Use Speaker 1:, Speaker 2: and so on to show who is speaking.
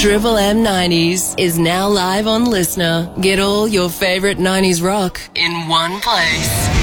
Speaker 1: Triple M 90s is now live on Listener. Get all your favorite 90s rock in one place.